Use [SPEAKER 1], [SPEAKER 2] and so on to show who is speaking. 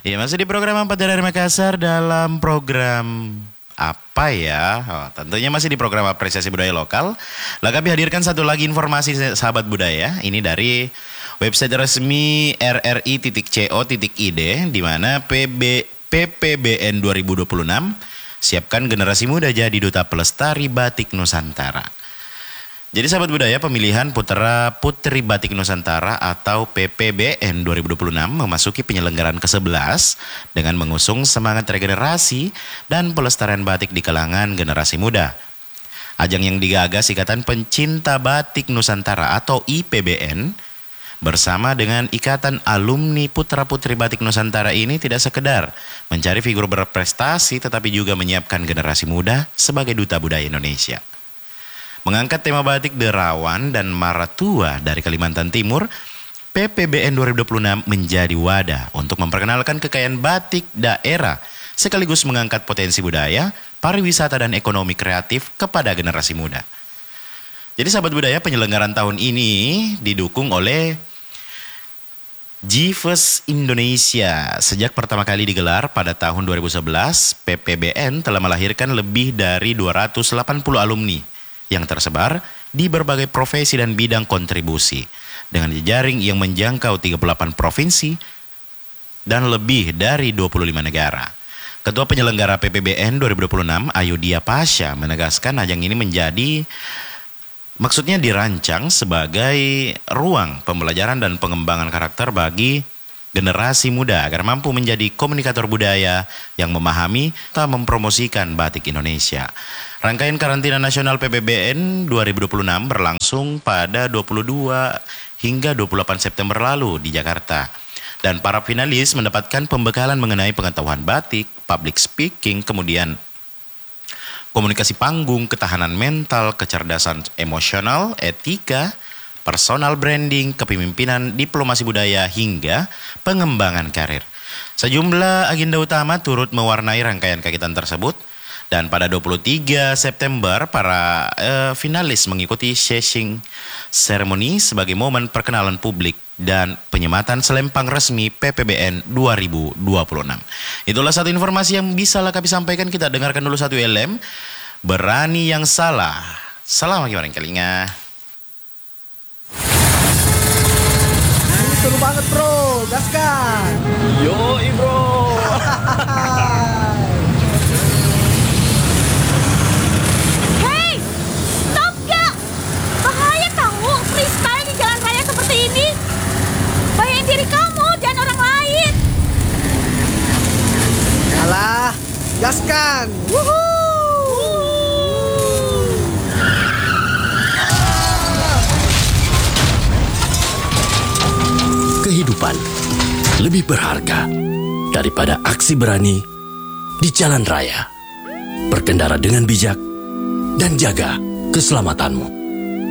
[SPEAKER 1] Ya, masih di program 4 dari Makassar dalam program apa ya? Tentunya masih di program apresiasi budaya lokal. Lah kami hadirkan satu lagi informasi sahabat budaya. Ini dari website resmi rri.co.id di mana PPBN 2026 siapkan generasi muda jadi duta pelestari batik Nusantara. Jadi sahabat budaya, pemilihan Putra Putri Batik Nusantara atau PPBN 2026 memasuki penyelenggaraan ke-11 dengan mengusung semangat regenerasi dan pelestarian batik di kalangan generasi muda. Ajang yang digagas Ikatan Pencinta Batik Nusantara atau IPBN bersama dengan Ikatan Alumni Putra Putri Batik Nusantara ini tidak sekedar mencari figur berprestasi tetapi juga menyiapkan generasi muda sebagai duta budaya Indonesia. Mengangkat tema batik Derawan dan Maratua dari Kalimantan Timur, PPBN 2026 menjadi wadah untuk memperkenalkan kekayaan batik daerah sekaligus mengangkat potensi budaya, pariwisata dan ekonomi kreatif kepada generasi muda. Jadi sahabat budaya, penyelenggaraan tahun ini didukung oleh GIFES Indonesia. Sejak pertama kali digelar pada tahun 2011, PPBN telah melahirkan lebih dari 280 alumni yang tersebar di berbagai profesi dan bidang kontribusi dengan jejaring yang menjangkau 38 provinsi dan lebih dari 25 negara. Ketua penyelenggara PPBN 2026 Ayudhya Pasha menegaskan ajang ini maksudnya dirancang sebagai ruang pembelajaran dan pengembangan karakter bagi generasi muda agar mampu menjadi komunikator budaya yang memahami serta mempromosikan batik Indonesia. Rangkaian karantina nasional PPBN 2026 berlangsung pada 22 hingga 28 September lalu di Jakarta. Dan para finalis mendapatkan pembekalan mengenai pengetahuan batik, public speaking, kemudian komunikasi panggung, ketahanan mental, kecerdasan emosional, etika, personal branding, kepemimpinan, diplomasi budaya, hingga pengembangan karir. Sejumlah agenda utama turut mewarnai rangkaian kegiatan tersebut. Dan pada 23 September, para finalis mengikuti session ceremony sebagai momen perkenalan publik dan penyematan selempang resmi PPBN 2026. Itulah satu informasi yang bisa kami sampaikan. Kita dengarkan dulu satu LM. Berani yang salah. Salam gimana kelinga.
[SPEAKER 2] Seru banget bro, gaskan.
[SPEAKER 3] Yoi bro.
[SPEAKER 4] Hey, stop gak? Bahaya tahu freestyle di jalan raya seperti ini. Bahayain diri kamu dan orang lain.
[SPEAKER 2] Yalah, gaskan. Wuhuu.
[SPEAKER 5] Kehidupan lebih berharga daripada aksi berani di jalan raya. Berkendara dengan bijak dan jaga keselamatanmu.